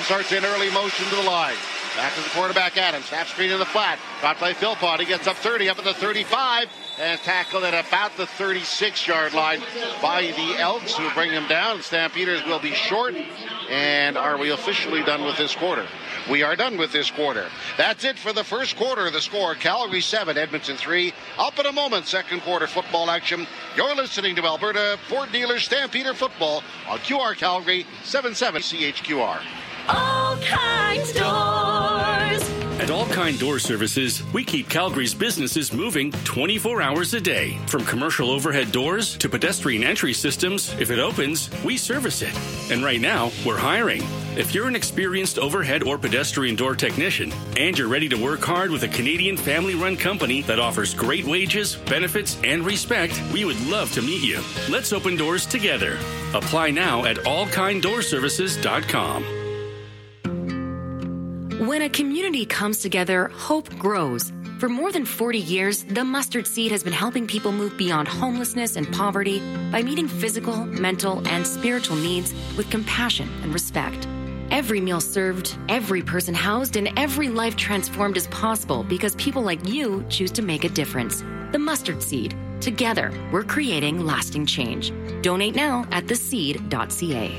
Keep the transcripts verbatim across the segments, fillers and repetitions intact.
starts in early motion to the line. Back to the quarterback, Adams. Snap screen in the flat. Caught by Philpott. He gets up thirty, up at the thirty-five, and tackled at about the thirty-six-yard line by the Elks, who bring him down. Stampeders will be short. And are we officially done with this quarter? We are done with this quarter. That's it for the first quarter. The score, Calgary seven, Edmonton three. Up in a moment, second quarter football action. You're listening to Alberta Ford Dealers Stampeder Football on Q R Calgary seventy-seven C H Q R. All Kinds Doors. At All Kind Door Services, we keep Calgary's businesses moving twenty-four hours a day. From commercial overhead doors to pedestrian entry systems, if it opens, we service it. And right now, we're hiring. If you're an experienced overhead or pedestrian door technician and you're ready to work hard with a Canadian family-run company that offers great wages, benefits, and respect, we would love to meet you. Let's open doors together. Apply now at all kind door services dot com. When a community comes together, hope grows. For more than forty years, the Mustard Seed has been helping people move beyond homelessness and poverty by meeting physical, mental, and spiritual needs with compassion and respect. Every meal served, every person housed, and every life transformed is possible because people like you choose to make a difference. The Mustard Seed. Together, we're creating lasting change. Donate now at the seed dot c a.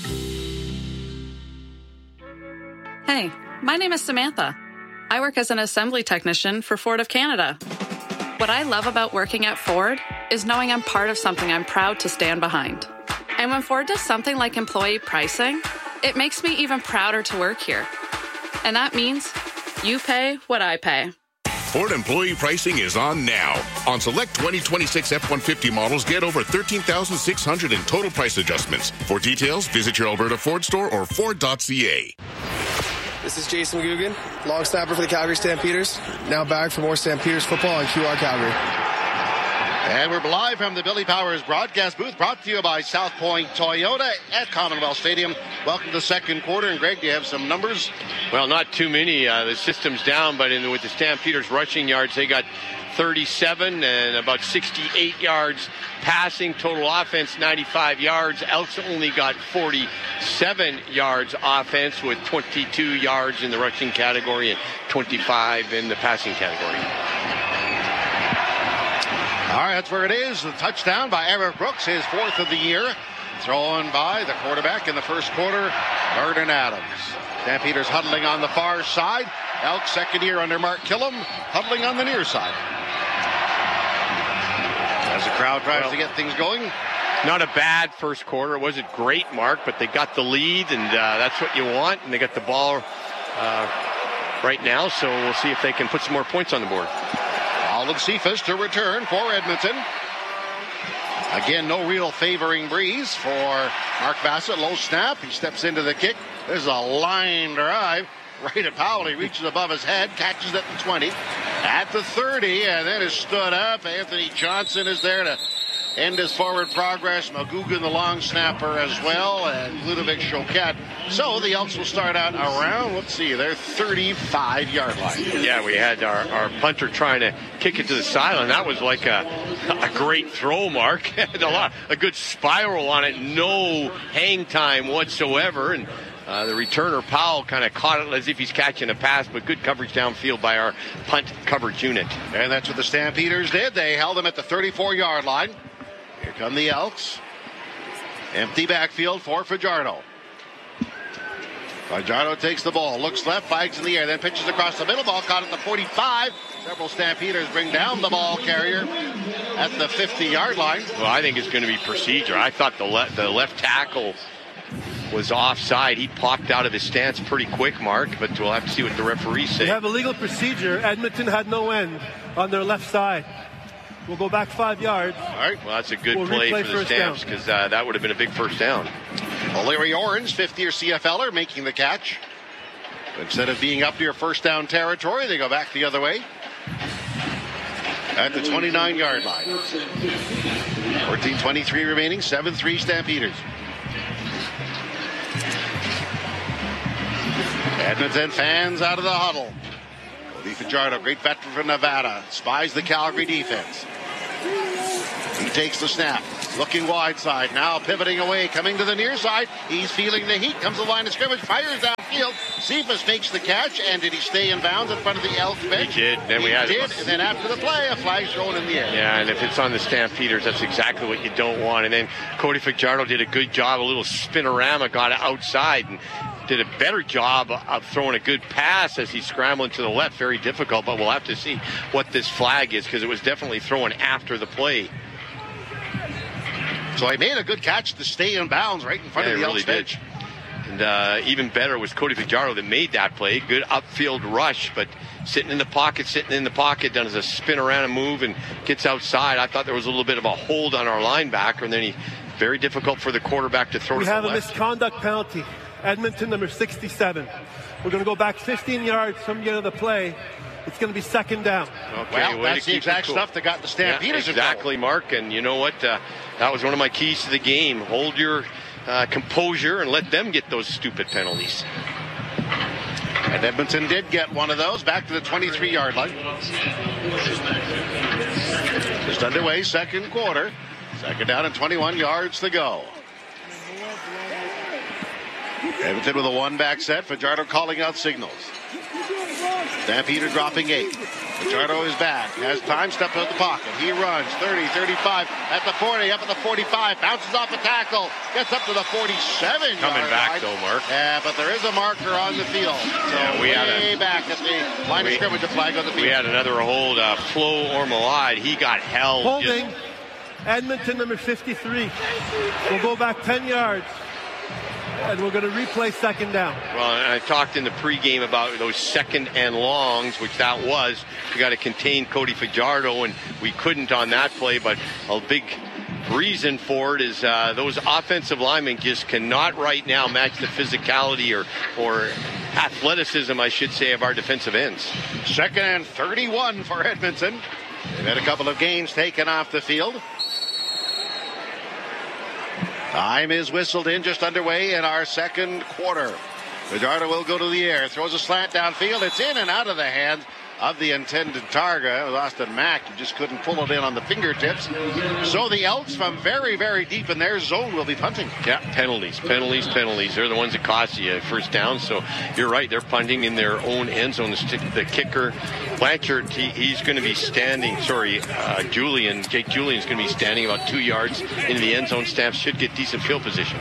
Hey, my name is Samantha. I work as an assembly technician for Ford of Canada. What I love about working at Ford is knowing I'm part of something I'm proud to stand behind. And when Ford does something like employee pricing, it makes me even prouder to work here. And that means you pay what I pay. Ford employee pricing is on now. On select twenty twenty-six F one fifty models, get over thirteen thousand six hundred dollars in total price adjustments. For details, visit your Alberta Ford store or Ford dot c a. This is Jason McGugan, long snapper for the Calgary Stampeders. Now back for more Stampeders football on Q R Calgary. And we're live from the Billy Powers broadcast booth, brought to you by South Point Toyota at Commonwealth Stadium. Welcome to the second quarter. And Greg, do you have some numbers? Well, not too many. Uh, the system's down, but in, with the Stampeders rushing yards, they got thirty-seven and about sixty-eight yards passing. Total offense, ninety-five yards. Elks only got forty-seven yards offense with twenty-two yards in the rushing category and twenty-five in the passing category. All right, that's where it is. The touchdown by Eric Brooks, his fourth of the year. Thrown by the quarterback in the first quarter, Vernon Adams. Stampeders huddling on the far side. Elks second year under Mark Killam, huddling on the near side. As the crowd tries well, to get things going. Not a bad first quarter. It wasn't great, Mark, but they got the lead, and uh, that's what you want. And they got the ball uh, right now, so we'll see if they can put some more points on the board. Alden Cephas to return for Edmonton. Again, no real favoring breeze for Mark Bassett. Low snap. He steps into the kick. There's a line drive. Right at Powell. He reaches above his head, catches it at the twenty, at the thirty, and then is stood up. Anthony Johnson is there to end his forward progress. McGugan, the long snapper, as well, and Ludovic Choquette. So the Elks will start out around, let's see, their thirty-five-yard line. Yeah, we had our, our punter trying to kick it to the sideline. That was like a, a great throw, Mark. a, lot, a good spiral on it, no hang time whatsoever, and Uh, the returner, Powell, kind of caught it as if he's catching a pass, but good coverage downfield by our punt coverage unit. And that's what the Stampeders did. They held him at the thirty-four-yard line. Here come the Elks. Empty backfield for Fajardo. Fajardo takes the ball, looks left, flags in the air, then pitches across the middle. Ball caught at the forty-five. Several Stampeders bring down the ball carrier at the fifty-yard line. Well, I think it's going to be procedure. I thought the, le- the left tackle was offside. He popped out of his stance pretty quick, Mark, but we'll have to see what the referees say. We have a legal procedure. Edmonton had no end on their left side. We'll go back five yards. All right, well, that's a good we'll play for the Stamps because uh, that would have been a big first down. Well, Larry Orange, fifth-year C F L er, making the catch. Instead of being up near first down territory, they go back the other way at the twenty-nine-yard line. fourteen twenty-three remaining, seven three Stampeders. Edmonton fans out of the huddle. Cody Fajardo, great veteran from Nevada, spies the Calgary defense. He takes the snap, looking wide side. Now pivoting away, coming to the near side. He's feeling the heat. Comes the line of scrimmage, fires downfield. Cephas makes the catch, and did he stay in bounds in front of the Elks bench? He did. Then he we had did, and then after the play, a flag thrown in the air. Yeah, and if it's on the Stampeders, that's exactly what you don't want. And then Cody Fajardo did a good job, a little spinorama, got outside, and did a better job of throwing a good pass as he's scrambling to the left. Very difficult, but we'll have to see what this flag is, because it was definitely thrown after the play. So he made a good catch to stay in bounds right in front yeah, of the really Elks bench. And uh, even better was Cody Fajardo that made that play. Good upfield rush, but sitting in the pocket, sitting in the pocket, does a spin around and move and gets outside. I thought there was a little bit of a hold on our linebacker, and then he very difficult for the quarterback to throw we to the have a left. misconduct penalty. Edmonton, number sixty-seven. We're going to go back fifteen yards from the end of the play. It's going to be second down. Okay, well, that's the keep exact cool. stuff that got the Stampeders yeah, exactly, Mark. And you know what? Uh, that was one of my keys to the game. Hold your uh, composure and let them get those stupid penalties. And Edmonton did get one of those back to the twenty-three-yard line. Just underway, second quarter. Second down and twenty-one yards to go. Edmonton with a one-back set. Fajardo calling out signals. Stampeder dropping eight. Fajardo is back. Has time, steps out the pocket. He runs thirty, thirty-five, at the forty, up at the forty-five. Bounces off a tackle. Gets up to the forty-seven. Coming back, line. though, Mark. Yeah, but there is a marker on the field. So yeah, we way had a, back at the line we, of scrimmage, a flag on the field. We had another hold. Uh, Flo Ormalide, he got held. Holding. Just... Edmonton, number fifty-three. We'll go back ten yards. And we're going to replay second down. Well, and I talked in the pregame about those second and longs, which that was. We got to contain Cody Fajardo, and we couldn't on that play. But a big reason for it is uh, those offensive linemen just cannot right now match the physicality or, or athleticism, I should say, of our defensive ends. Second and thirty-one for Edmonton. They've had a couple of games taken off the field. Time is whistled in, just underway in our second quarter. Fajardo will go to the air, throws a slant downfield. It's in and out of the hands of the intended target. Austin Mack just couldn't pull it in on the fingertips. So the Elks from very, very deep in their zone will be punting. Yeah, penalties, penalties, penalties. They're the ones that cost you a first down. So you're right, they're punting in their own end zone. The kicker, Blanchard, he, he's going to be standing, sorry, uh, Julian, Jake Julian's going to be standing about two yards into the end zone. Stamps should get decent field position.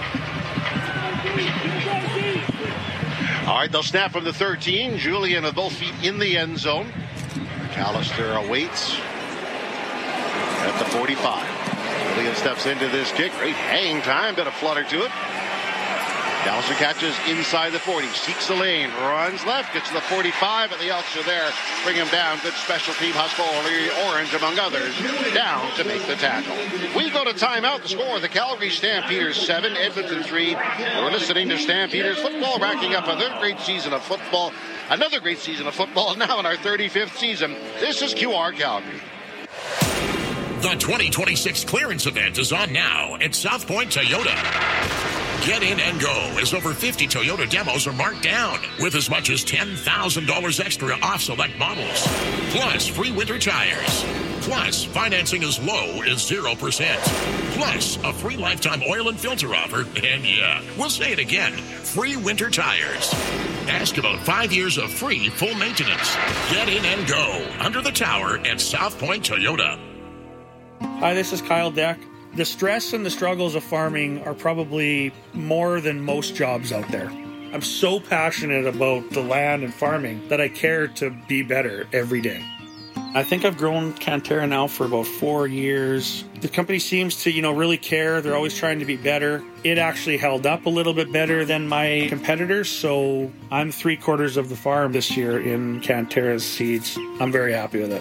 All right, they'll snap from the thirteen. Julian with both feet in the end zone. McAllister awaits at the forty-five. Julian steps into this kick. Great hang time, bit of flutter to it. McAllister catches inside the forty, seeks the lane, runs left, gets to the forty-five, and the Elks are there. Bring him down. Good special team hustle. Orange, among others, down to make the tackle. We go to timeout. The score: the Calgary Stampeders seven, Edmonton three. We're listening to Stampeders football, racking up another great season of football. Another great season of football now in our thirty-fifth season. This is Q R Calgary. The twenty twenty-six clearance event is on now at South Point Toyota. Get in and go as over fifty Toyota demos are marked down with as much as ten thousand dollars extra off select models. Plus free winter tires. Plus financing as low as zero percent. Plus a free lifetime oil and filter offer. And yeah, we'll say it again, free winter tires. Ask about five years of free full maintenance. Get in and go under the tower at South Point Toyota. Hi, this is Kyle Deck. The stress and the struggles of farming are probably more than most jobs out there. I'm so passionate about the land and farming that I care to be better every day. I think I've grown Cantera now for about four years. The company seems to, you know, really care. They're always trying to be better. It actually held up a little bit better than my competitors, so I'm three quarters of the farm this year in Cantera's seeds. I'm very happy with it.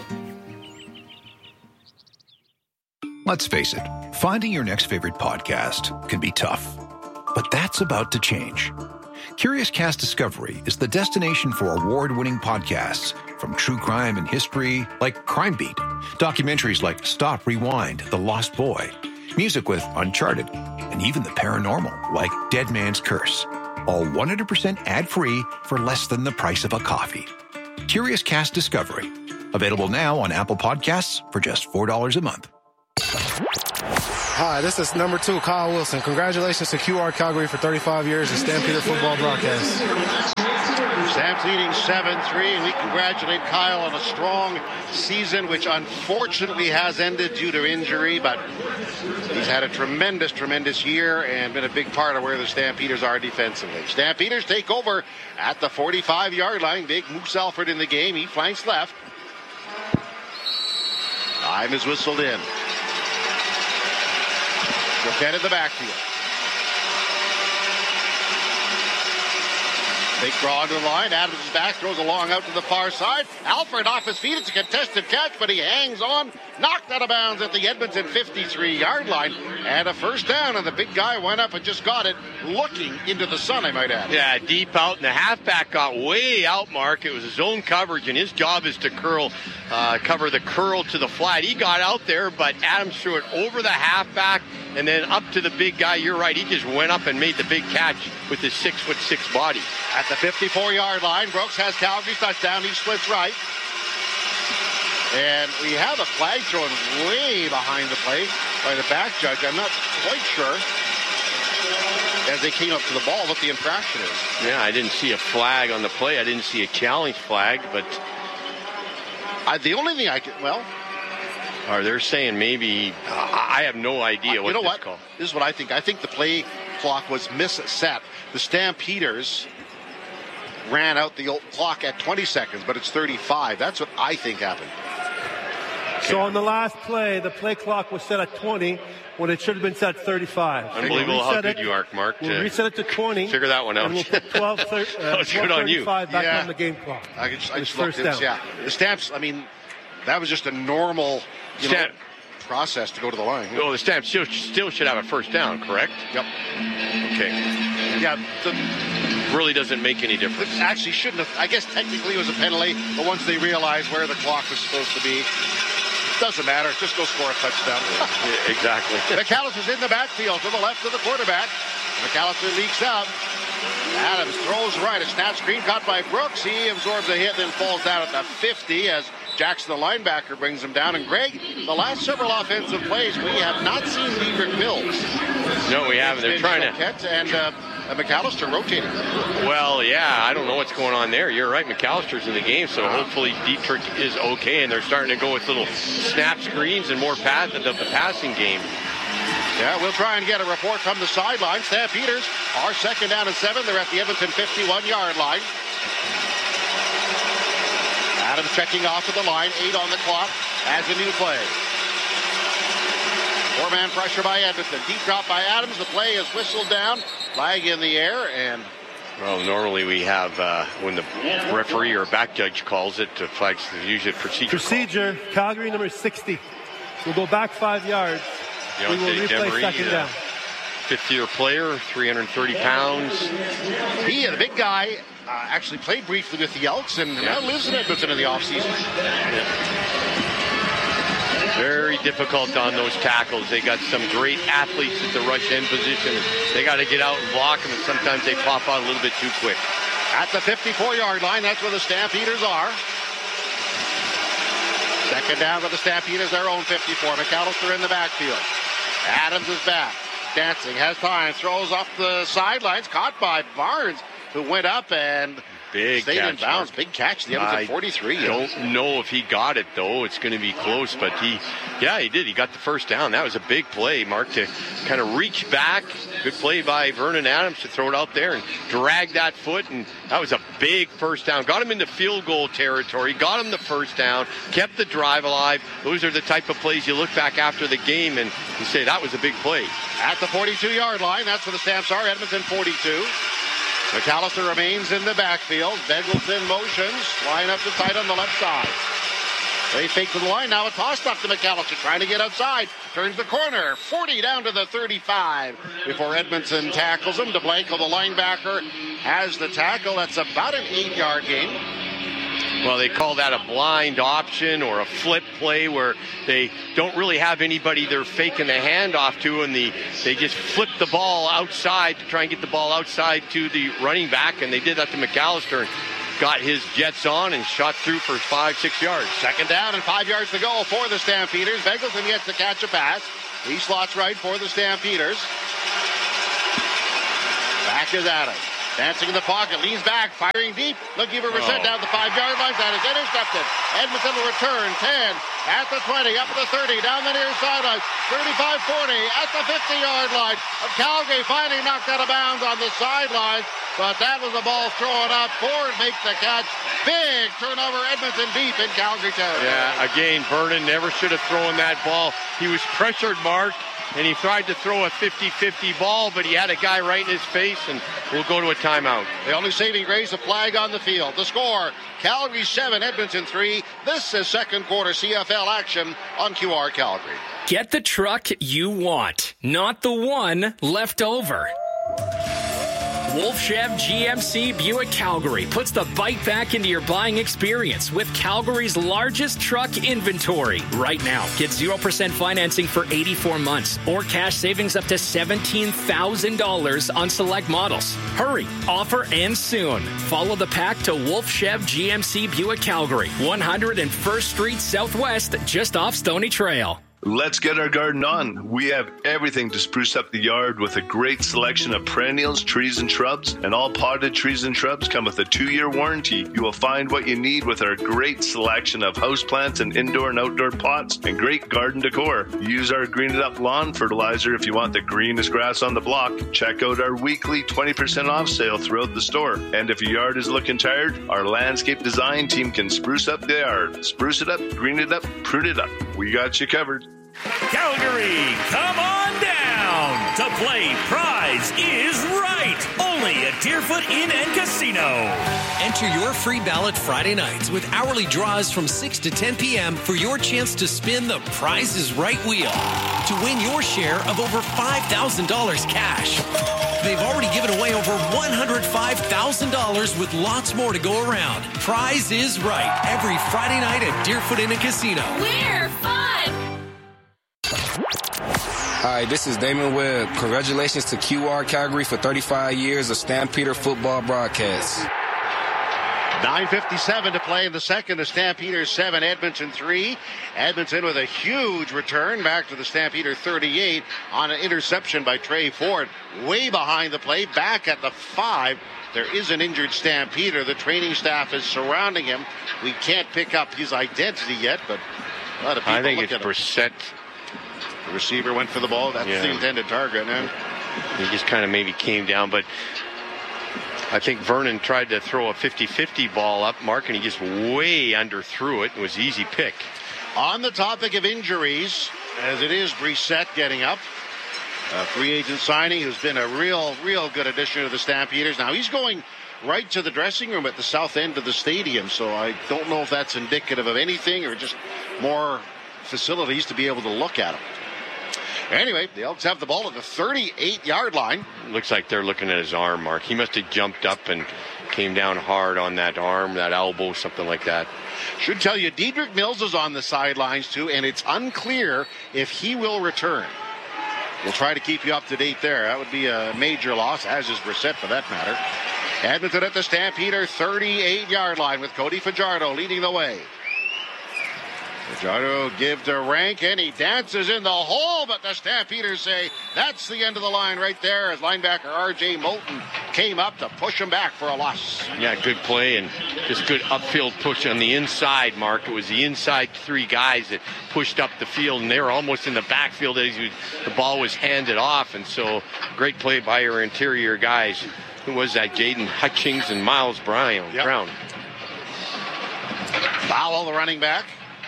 Let's face it, finding your next favorite podcast can be tough. But that's about to change. Curious Cast Discovery is the destination for award-winning podcasts, from true crime and history like Crime Beat, documentaries like Stop, Rewind, The Lost Boy, music with Uncharted, and even the paranormal like Dead Man's Curse. All one hundred percent ad-free for less than the price of a coffee. Curious Cast Discovery. Available now on Apple Podcasts for just four dollars a month. Hi, this is number two, Kyle Wilson. Congratulations to Q R Calgary for thirty-five years of Stampeder football broadcast. Stamps leading seven three, and we congratulate Kyle on a strong season, which unfortunately has ended due to injury, but he's had a tremendous, tremendous year and been a big part of where the Stampeders are defensively. Stampeders take over at the forty-five-yard line. Big Moose Alford in the game. He flanks left. Time is whistled in. Burkett in the backfield. Big draw into the line. Adams is back, throws a long out to the far side. Alford off his feet. It's a contested catch, but he hangs on. Knocked out of bounds at the Edmonton fifty-three-yard line. And a first down, and the big guy went up and just got it, looking into the sun, I might add. Yeah, deep out, and the halfback got way out, Mark. It was his own coverage, and his job is to curl, uh, cover the curl to the flat. He got out there, but Adams threw it over the halfback and then up to the big guy. You're right. He just went up and made the big catch with his six foot six body. At the fifty-four-yard line, Brooks has Calgary's touchdown. He splits right. And we have a flag thrown way behind the play by the back judge. I'm not quite sure, as they came up to the ball, what the infraction is. Yeah, I didn't see a flag on the play. I didn't see a challenge flag, but I, the only thing I could, well, or they're saying maybe, uh, I have no idea uh, what you know this what? call. This is what I think. I think the play clock was misset. The Stampeders ran out the old clock at twenty seconds, but it's thirty-five. That's what I think happened. So on the last play, the play clock was set at twenty when it should have been set at thirty-five. Unbelievable how good it, you are, Mark. We'll reset it to twenty. Figure that one out. And we'll put twelve, thirty, uh, that was good on you. back yeah. on the game clock. I just, I just first looked at down. Yeah, the Stamps, I mean, that was just a normal you Stamp. know, process to go to the line. Oh, the Stamps still, still should have a first down, correct? Yep. Okay. Yeah, the, really doesn't make any difference. It actually shouldn't have. I guess technically it was a penalty, but once they realized where the clock was supposed to be, doesn't matter. Just go score a touchdown. Yeah, exactly. McAllister's in the backfield to the left of the quarterback. McAllister leaks out. Adams throws right. A snap screen caught by Brooks. He absorbs a hit, then falls down at the fifty as Jackson, the linebacker, brings him down. And Greg, the last several offensive plays, we have not seen Liebert Mills. No, we haven't. They're trying to. And uh, McAllister rotating. Well, yeah, I don't know what's going on there. You're right. McAllister's in the game, so hopefully Dietrich is okay. And they're starting to go with little snap screens and more pass of the passing game. Yeah, we'll try and get a report from the sideline. Stampeders are second down and seven. They're at the Edmonton fifty-one-yard line. Adams checking off to the line. Eight on the clock as a new play. Four-man pressure by Edmonton. Deep drop by Adams. The play is whistled down. Flag in the air, and well, normally we have uh, when the referee or back judge calls it, the flags usually a procedure. Procedure. Call. Calgary number sixty. We'll go back five yards. You know, we will replay Demery, second uh, down. fifty-year player, three hundred thirty pounds. He, the big guy, uh, actually played briefly with the Elks and yeah. now lives in Edmonton in the offseason. Yeah. Very difficult on those tackles. They got some great athletes at the rush end position. They got to get out and block them, and sometimes they pop out a little bit too quick. At the fifty-four-yard line, that's where the Stampeders are. Second down for the Stampeders, their own fifty-four. McAllister in the backfield. Adams is back. Dancing, has time, throws off the sidelines, caught by Barnes, who went up and Big stayed catch, in bounds. Mark. Big catch, the Edmonton forty-three. I don't know if he got it, though. It's going to be close, but he, yeah, he did. He got the first down. That was a big play, Mark, to kind of reach back. Good play by Vernon Adams to throw it out there and drag that foot, and that was a big first down. Got him into field goal territory, got him the first down, kept the drive alive. Those are the type of plays you look back after the game and you say, that was a big play. At the forty-two-yard line, that's where the Stamps are, Edmonton forty-two. McAllister remains in the backfield. Begelton motions. Line up to tight on the left side. They fake to the line. Now a toss up to McAllister. Trying to get outside. Turns the corner. forty down to the thirty-five. Before Edmonton tackles him. DeBlanco, the linebacker, has the tackle. That's about an eight-yard gain. Well, they call that a blind option or a flip play where they don't really have anybody they're faking the handoff to, and the, they just flip the ball outside to try and get the ball outside to the running back, and they did that to McAllister and got his jets on and shot through for five, six yards. Second down and five yards to go for the Stampeders. Begelton gets to catch a pass. He slots right for the Stampeders. Back is Adams. Dancing in the pocket, leans back, firing deep, looking for Brissett oh. down the five-yard line. That is intercepted. Edmonton will return. ten at the twenty, up at the thirty, down the near sideline. thirty-five forty at the fifty-yard line. Calgary finally knocked out of bounds on the sideline, but that was the ball thrown up. Ford makes the catch. Big turnover, Edmonton deep in Calgary territory. Yeah, again, Vernon never should have thrown that ball. He was pressured, Mark. And he tried to throw a fifty-fifty ball, but he had a guy right in his face, and we'll go to a timeout. The only saving grace, a flag on the field. The score, Calgary seven, Edmonton three. This is second quarter C F L action on Q R Calgary. Get the truck you want, not the one left over. Wolf Chev G M C Buick Calgary puts the bike back into your buying experience with Calgary's largest truck inventory. Right now, get zero percent financing for eighty-four months or cash savings up to seventeen thousand dollars on select models. Hurry, offer ends soon. Follow the pack to Wolf Chev G M C Buick Calgary, one hundred first Street Southwest, just off Stony Trail. Let's get our garden on. We have everything to spruce up the yard with a great selection of perennials, trees, and shrubs. And all potted trees and shrubs come with a two-year warranty. You will find what you need with our great selection of houseplants and indoor and outdoor pots and great garden decor. Use our Green It Up lawn fertilizer if you want the greenest grass on the block. Check out our weekly twenty percent off sale throughout the store. And if your yard is looking tired, our landscape design team can spruce up the yard. Spruce it up, green it up, prune it up. We got you covered. Calgary, come on down to play Prize is Right, only at Deerfoot Inn and Casino. Enter your free ballot Friday nights with hourly draws from six to ten p.m. for your chance to spin the Prize is Right wheel to win your share of over five thousand dollars cash. They've already given away over one hundred five thousand dollars with lots more to go around. Prize is Right, every Friday night at Deerfoot Inn and Casino. We're fun! Hi, this is Damon Webb. Congratulations to Q R Calgary for thirty-five years of Stampeder football broadcasts. nine fifty-seven to play in the second. The Stampeders seven, Edmonton three. Edmonton with a huge return back to the Stampeder thirty-eight on an interception by Trey Ford. Way behind the play, back at the five. There is an injured Stampeder. The training staff is surrounding him. We can't pick up his identity yet, but a lot of people I think look it's at him. Brissett. The receiver went for the ball. That's yeah. the intended target. Man. He just kind of maybe came down, but I think Vernon tried to throw a fifty-fifty ball up, Mark, and he just way underthrew it. It was an easy pick. On the topic of injuries, as it is Brissett getting up, a free agent signing who's been a real, real good addition to the Stampeders. Now he's going right to the dressing room at the south end of the stadium, so I don't know if that's indicative of anything or just more facilities to be able to look at him. Anyway, the Elks have the ball at the thirty-eight-yard line. Looks like they're looking at his arm, Mark. He must have jumped up and came down hard on that arm, that elbow, something like that. Should tell you, Dedrick Mills is on the sidelines too, and it's unclear if he will return. We'll try to keep you up to date there. That would be a major loss, as is Brissett for that matter. Edmonton at the Stampeder thirty-eight-yard line with Cody Fajardo leading the way. Fajardo give to Rank, and he dances in the hole, but the Stampeders say that's the end of the line right there as linebacker R J Moulton came up to push him back for a loss. Yeah, good play and just good upfield push on the inside, Mark. It was the inside three guys that pushed up the field, and they were almost in the backfield as you, the ball was handed off, and so great play by your interior guys. Who was that? Jaden Hutchings and Miles Brown. Yep. Brown. Powell, the running back.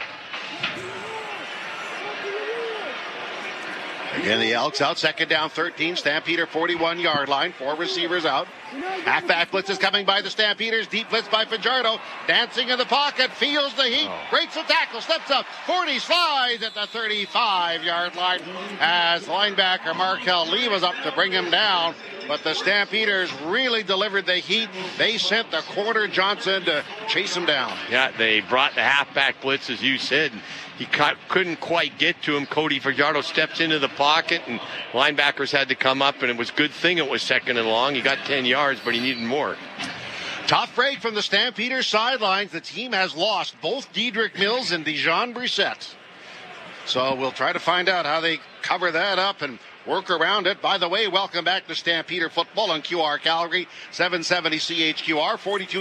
Again, the Elks out, second down, thirteen. Stampeder forty-one-yard line, four receivers out. Halfback blitz is coming by the Stampeders. Deep blitz by Fajardo. Dancing in the pocket, feels the heat, oh. breaks the tackle, steps up, forty, slides at the thirty-five-yard line as linebacker Markel Lee was up to bring him down. But the Stampeders really delivered the heat. They sent the quarter Johnson to chase him down. Yeah, they brought the halfback blitz, as you said. He caught, couldn't quite get to him. Cody Fajardo steps into the pocket, and linebackers had to come up, and it was a good thing it was second and long. He got ten yards, but he needed more. Tough break from the Stampeders sidelines. The team has lost both Dedrick Mills and Dijon Brissett. So we'll try to find out how they cover that up and work around it. By the way, welcome back to Stampeder Football on Q R Calgary, seven seventy C H Q R, forty-two